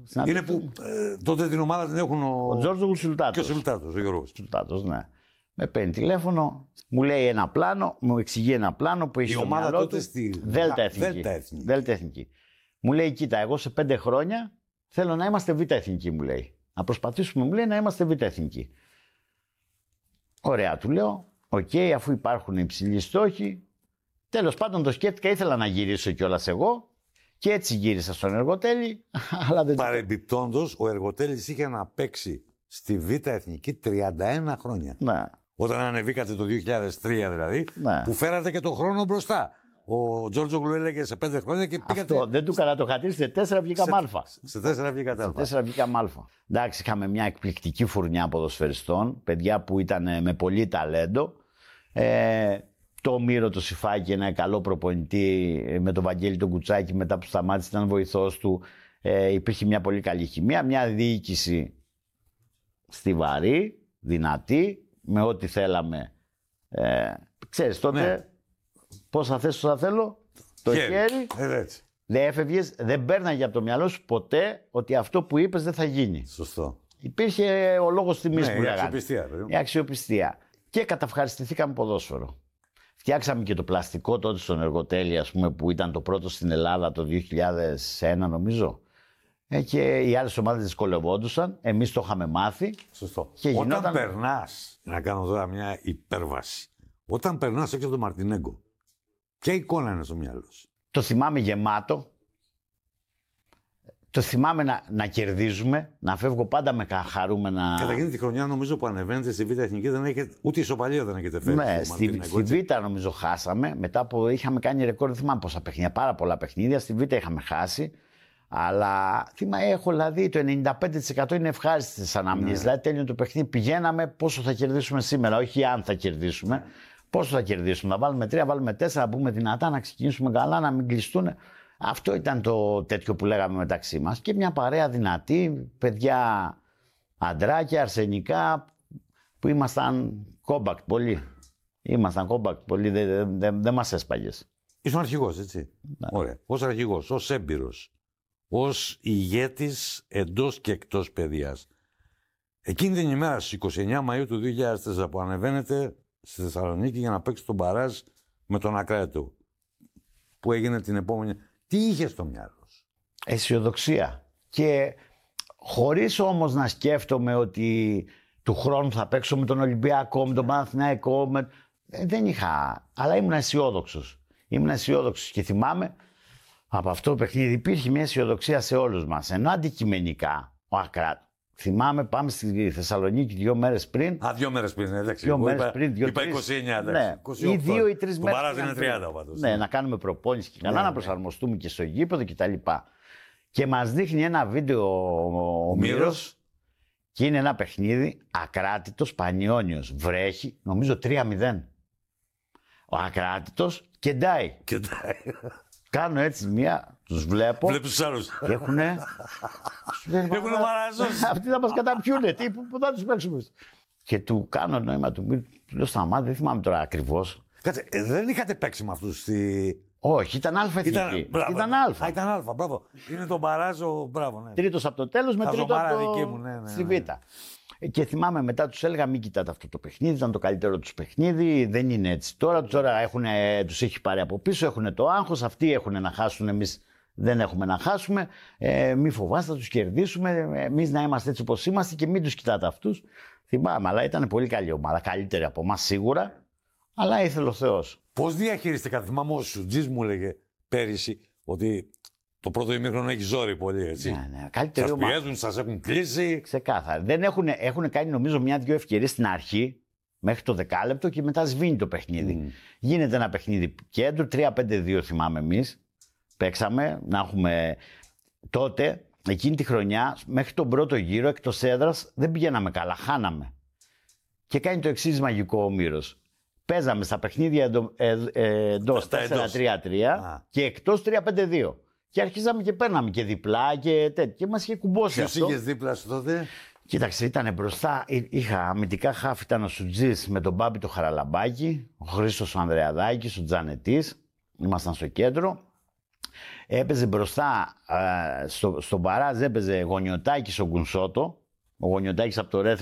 Είναι που τότε την ομάδα την έχουν ο Τζόρτζογλου Σουλτάτος. Και ο Σουλτάτος, ο Γιώργος. Σουλτάτος, ναι. Με παίρνει τηλέφωνο, μου λέει ένα πλάνο, μου εξηγεί ένα πλάνο που έχει η στο ομάδα μυαλό τότε του. στη Δέλτα Εθνική. Μου λέει, κοίτα, εγώ σε 5 χρόνια θέλω να είμαστε Β' Εθνική, μου λέει. Να προσπαθήσουμε, μου λέει, να είμαστε Β' Εθνική. Ωραία, του λέω, οκ, αφού υπάρχουν υψηλοί στόχοι. Τέλος πάντων το σκέφτηκα, ήθελα να γυρίσω κιόλας εγώ και έτσι γύρισα στον Εργοτέλη. Παρεμπιπτόντως, ο Εργοτέλης είχε να παίξει στη Β' Εθνική 31 χρόνια. Ναι. Όταν ανεβήκατε το 2003 δηλαδή, ναι. που φέρατε και τον χρόνο μπροστά. Ο Τζόρτζογλου έλεγε σε 5 χρόνια και πήγατε. Αυτό δεν του έκανα το χατήρι, σε 4 βγήκα μάλφα. Σε 4 βγήκα τάλφα. Σε 4 βγήκα μάλφα. Εντάξει, είχαμε μια εκπληκτική φουρνιά ποδοσφαιριστών, παιδιά που ήταν με πολύ ταλέντο. Το Μύρο το Σιφάκη, ένα καλό προπονητή, με τον Βαγγέλη τον Κουτσάκη, μετά που σταμάτησε ήταν βοηθός του. Υπήρχε μια πολύ καλή χημεία, μια διοίκηση στιβαρή, δυνατή, με ό,τι θέλαμε. Ξέρεις τότε, ναι. Πώς θα θες, θα θέλω, το χέρι. Δεν έφευγες, δεν πέρναγε από το μυαλό σου ποτέ ότι αυτό που είπες δεν θα γίνει. Σωστό. Υπήρχε ο λόγος τιμής που λέγανε. Η αξιοπιστία. Και καταυχαριστηθήκαμε ποδόσφαιρο. Φτιάξαμε και το πλαστικό τότε στον Εργοτέλη, ας πούμε, που ήταν το πρώτο στην Ελλάδα το 2001 νομίζω. Και οι άλλες ομάδες δυσκολευόντουσαν. Εμείς το είχαμε μάθει. Σωστό. Και όταν περνάς, να κάνω τώρα μια υπέρβαση, όταν περνάς έξω από τον Μαρτινέγκο, ποια εικόνα είναι στο μυαλό σου? Το θυμάμαι γεμάτο. Το θυμάμαι να κερδίζουμε, να φεύγω πάντα με χαρούμενα. Καταρχήν τη χρονιά νομίζω που ανεβαίνετε στη Β' Εθνική δεν έχετε, ούτε ισοπαλία δεν έχετε φέρει. Ναι, στη Β' νομίζω χάσαμε. Μετά που είχαμε κάνει ρεκόρ, δεν θυμάμαι πόσα παιχνίδια, πάρα πολλά παιχνίδια. Στη Β' είχαμε χάσει. Αλλά έχω δηλαδή το 95% είναι ευχάριστες αναμνήσεις. Ναι. Δηλαδή τέλειο το παιχνίδι, πηγαίναμε πόσο θα κερδίσουμε σήμερα, όχι αν θα κερδίσουμε. Πόσο θα κερδίσουμε, να βάλουμε 3, βάλουμε 4, να πούμε δυνατά, να ξεκινήσουμε καλά, να μην κλειστούν. Αυτό ήταν το τέτοιο που λέγαμε μεταξύ μας. Και μια παρέα δυνατή, παιδιά αντράκια, αρσενικά, που ήμασταν compact πολύ. Ήμασταν compact πολύ, δεν μας έσπαγες. Ήσουν αρχηγός, έτσι. Ναι. Ωραία. Ως αρχηγός, ως έμπειρος, ως ηγέτης εντός και εκτός παιδείας. Εκείνη την ημέρα, στις 29 Μαΐου του 2004, που ανεβαίνετε στη Θεσσαλονίκη για να παίξει τον μπαράζ με τον Ακράτο, που έγινε την επόμενη. Τι είχε στο μυαλό σου? Αισιοδοξία. Και χωρίς όμως να σκέφτομαι ότι του χρόνου θα παίξω με τον Ολυμπιακό, με τον Παναθηναϊκό. Δεν είχα. Αλλά ήμουν αισιόδοξος. Και θυμάμαι από αυτό το παιχνίδι υπήρχε μια αισιοδοξία σε όλους μας. Ενώ αντικειμενικά ο Ακράτο. Θυμάμαι, πάμε στη Θεσσαλονίκη 2 μέρες πριν. 2 μέρες πριν, εντάξει. 2 μέρες πριν. Είπα 29, ναι. Ή 2 ή 3 μέρες. Το παράδειγμα είναι 30 πάντως. Ναι, να κάνουμε προπόνηση και καλά, να προσαρμοστούμε και στο γήπεδο κτλ. Και μας δείχνει ένα βίντεο ο Μύρος και είναι ένα παιχνίδι Ακράτητος Πανιόνιος. Βρέχει, νομίζω 3-0. Ο Ακράτητος κεντάει. Κάνω έτσι μία, τους βλέπω. Βλέπεις τους άλλους. Έχουνε μαραζώσει. Αυτοί θα μας καταπιούνε. Πού θα τους παίξουμε? Και του κάνω νόημα, του λέω σταμάτη, δεν θυμάμαι τώρα ακριβώς. Κάτσε, δεν είχατε παίξει με αυτούς στη... Όχι, ήταν αλφα εθνική. Ήταν αλφα. Ήταν αλφα, μπράβο. Είναι τον Μπαράζο, μπράβο. Ναι. Τρίτος από το τέλος με τρίτο στη Β'. Και θυμάμαι μετά τους έλεγα μην κοιτάτε αυτό το παιχνίδι, ήταν το καλύτερο τους παιχνίδι, δεν είναι έτσι τώρα. Τους έχει πάρει από πίσω, έχουν το άγχος, αυτοί έχουν να χάσουν, εμείς δεν έχουμε να χάσουμε. Μη φοβάστε, θα τους κερδίσουμε, εμείς να είμαστε έτσι όπως είμαστε και μην τους κοιτάτε αυτούς. Θυμάμαι, αλλά ήταν πολύ καλή ομάδα, καλύτερη από εμάς σίγουρα, αλλά ήθελε ο Θεός. Πώς διαχειριστήκατε? Θυμάμαι ο Σουτζής μου έλεγε πέρυσι ότι το πρώτο ημίχρονο έχει ζόρι πολύ, έτσι. Ναι, καλύτερη ομάδα. Σας πιέζουν, σας έχουν κλείσει. Ξεκάθαρα. Έχουν κάνει νομίζω 1-2 ευκαιρίες στην αρχή, μέχρι το δεκάλεπτο και μετά σβήνει το παιχνίδι. Γίνεται ένα παιχνίδι κέντρο, 3-5-2 θυμάμαι εμείς. Παίξαμε, να έχουμε τότε, εκείνη τη χρονιά, μέχρι τον πρώτο γύρο, εκτός έδρας, δεν πηγαίναμε καλά, χάναμε. Και κάνει το εξής μαγικό ο Μύρος. Παίζαμε στα παιχνίδια εντός 4-3-3 και εκτός 3-5-2. Και αρχίζαμε και παίρναμε και διπλά και τέτοια. Και μας είχε κουμπώσει αυτό. Ποιος είχες δίπλα σου τότε? Κοίταξε, ήταν μπροστά. Είχα αμυντικά χάφ, ήταν ο Σουτζής με τον Μπάμπη το Χαραλαμπάκη, ο Χρήστος ο Ανδρεαδάκης, ο Τζανετής. Ήμασταν στο κέντρο. Έπαιζε μπροστά, στον Παράζ έπαιζε Γονιωτάκης ο Γκουνσότο. Ο Γονιωτάκης από το Ρέθμο